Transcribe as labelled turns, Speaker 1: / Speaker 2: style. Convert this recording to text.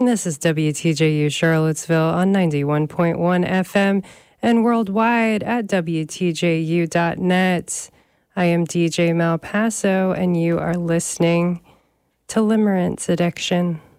Speaker 1: This is WTJU Charlottesville on 91.1 FM and worldwide at WTJU.net. I am DJ Malpaso, and you are listening to Limerence Addiction.